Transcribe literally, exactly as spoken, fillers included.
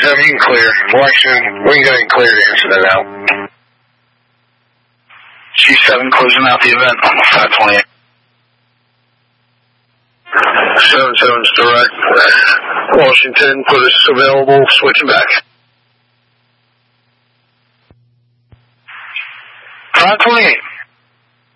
seven, you can clear. Washington, we can go ahead and clear the incident out. G seven closing out the event on the five twenty-eight. seven seven's direct. Washington, put us available, switching back. five twenty-eight.